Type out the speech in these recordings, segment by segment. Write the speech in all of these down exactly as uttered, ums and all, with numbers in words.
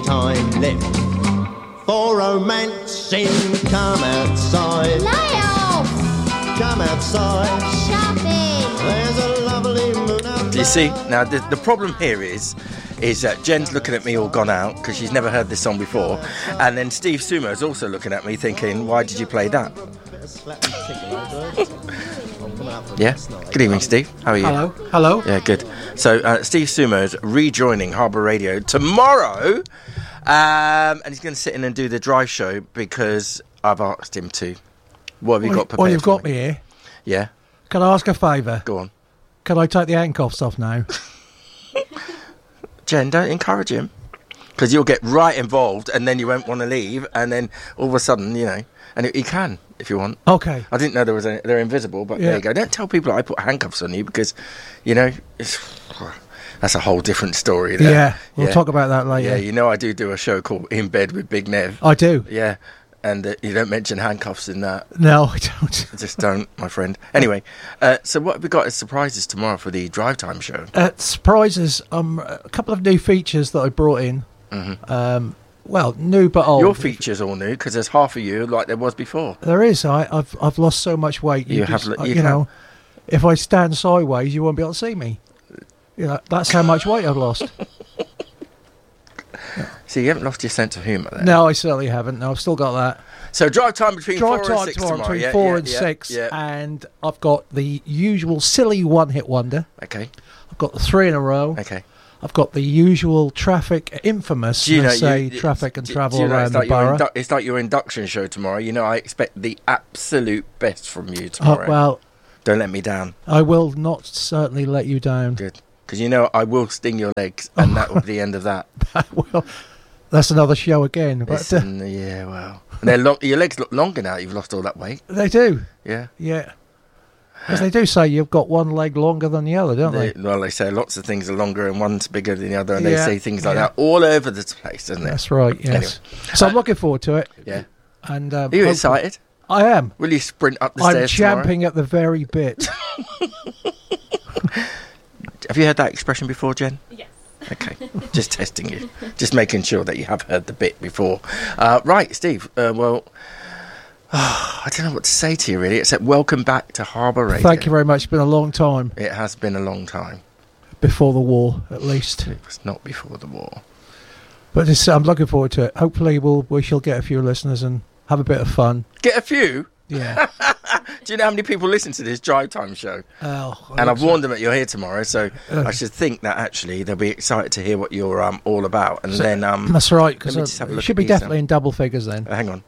time left for romancing. Come outside. Lay off! Come outside. Shopping! There's a lovely moon out. Do you see? Now, the, the problem here is is that Jen's looking at me all gone out because she's never heard this song before. And then Steve Sumo is also looking at me thinking, why did you play that? Yeah? Good evening, Steve. How are you? Hello. Hello. Yeah, good. So, uh, Steve Sumo is rejoining Harbour Radio tomorrow. Um, and he's going to sit in and do the drive show because I've asked him to. What have you well, got prepared Well, you've for got me here. Yeah? Can I ask a favour? Go on. Can I take the handcuffs off now? Jen, don't encourage him. Because you'll get right involved and then you won't want to leave. And then all of a sudden, you know, and he can if you want. Okay. I didn't know there was any, they're invisible, but Yeah. there you go. Don't tell people I put handcuffs on you because, you know, it's, that's a whole different story there. Yeah, we'll Yeah. talk about that later. Yeah, you know I do do a show called In Bed with Big Nev. I do. Yeah, and uh, you don't mention handcuffs in that. No, I don't. Just don't, my friend. Anyway, uh, so what have we got as surprises tomorrow for the Drive Time show? Uh, surprises. Um, a couple of new features that I brought in. Mm-hmm. Um, well, new but old. Your feature's all new because there's half of you like there was before. There is. I, I've I've lost so much weight. You just- have, uh, you you have. know, if I stand sideways, you won't be able to see me. You know, that's how much weight I've lost. See, you haven't lost your sense of humour there. No, I certainly haven't. No, I've still got that. So drive time between Drive four and time six tomorrow tomorrow. between yeah, four yeah, and yeah, six, Yeah. and I've got the usual silly one-hit wonder. Okay. I've got the three in a row. Okay. I've got the usual traffic, infamous, Do you know, say, you- traffic and do- travel do you know, around it's the like your borough. indu- it's like your induction show tomorrow. You know, I expect the absolute best from you Oh, tomorrow. well, Don't let me down. I will not certainly let you down. Good. Because you know I will sting your legs, and that will be the end of that. Well, that's another show again. But uh, Listen, yeah, well, and they're lo- your legs look longer now. You've lost all that weight. they do, Yeah. yeah. Because they do say you've got one leg longer than the other, don't They, they? well, they say lots of things are longer and one's bigger than the other, and Yeah, they say things like yeah. that all over the place, isn't it? That's right, yes. Anyway. So I'm looking forward to it. Yeah. And um, Are you hopefully- excited? I am. Will you sprint up the I'm stairs tomorrow? champing at the very bit. Have you heard that expression before, Jen? Yes. Okay, just testing you, just making sure that you have heard the bit before. Uh, right, Steve. Uh, well, oh, I don't know what to say to you really, except welcome back to Harbour Radio. Thank you very much. It's been a long time. It has been a long time. Before the war, at least. It was not before the war. But it's, I'm looking forward to it. Hopefully, we'll we shall get a few listeners and have a bit of fun. Get a few. Yeah. Do you know how many people listen to this Drive Time show? Oh, And I've warned them that you're here tomorrow, so Uh. I should think that actually they'll be excited to hear what you're um, all about. And So- then, um, That's right, let me because just have a it look should at be these, um, definitely in double figures then. Uh, hang on.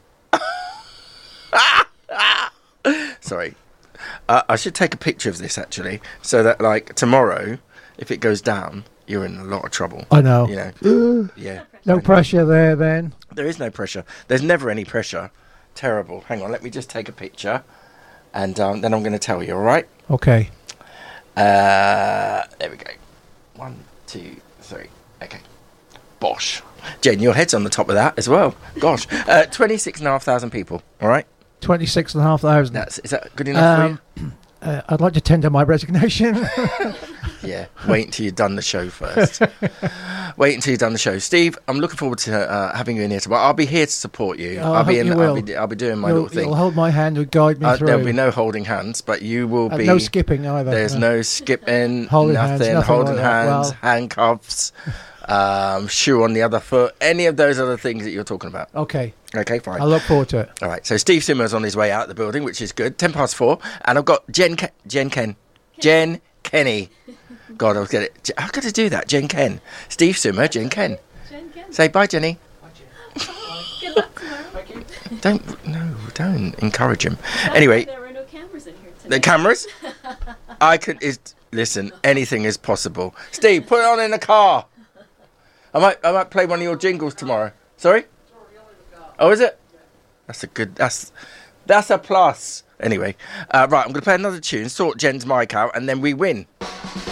Sorry. Uh, I should take a picture of this, actually, so that, like, tomorrow, if it goes down, you're in a lot of trouble. I know. You know? Uh, Yeah. no pressure there then. There is no pressure. There's never any pressure. Terrible. Hang on, let me just take a picture, and um, then I'm going to tell you, all right? Okay. Uh, there we go. One, two, three. Okay. Bosh. Jen, your head's on the top of that as well. Gosh. Uh, twenty-six and a half thousand people, all right? twenty-six and a half thousand. That's, is that good enough for Um, uh, I'd like to tender my resignation. you? Yeah. Wait until you've done the show first. Wait until you've done the show. Steve, I'm looking forward to uh, having you in here tomorrow. I'll be here to support you. Oh, I I'll be hope in. you I'll will. be, I'll be doing my you'll, little thing. you'll hold my hand and guide me Uh, through. there'll be no holding hands, but you will Uh, be. no skipping either. There's no skipping, Holding hands, nothing, nothing holding like that. hands, Well- handcuffs, um, shoe on the other foot, any of those other things that you're talking about. Okay. Okay, fine. I look forward to it. All right, so Steve Simmer's on his way out of the building, which is good. Ten past four, and I've got Jen, Ke- Jen Ken, Jen Kenny. God, I was getting it. How could I do that? Jen Ken, Steve Simmer, Jen Ken. Jen Ken. Say bye, Jenny. Good luck tomorrow. Don't no, don't encourage him. Anyway, There were no cameras in here today. the cameras. I could is listen. Anything is possible. Steve, put it on in the car. I might I might play one of your jingles tomorrow. Sorry. Oh, is it? That's a good. That's that's a plus. Anyway, uh, right. I'm going to play another tune. Sort Jen's mic out, and then we win.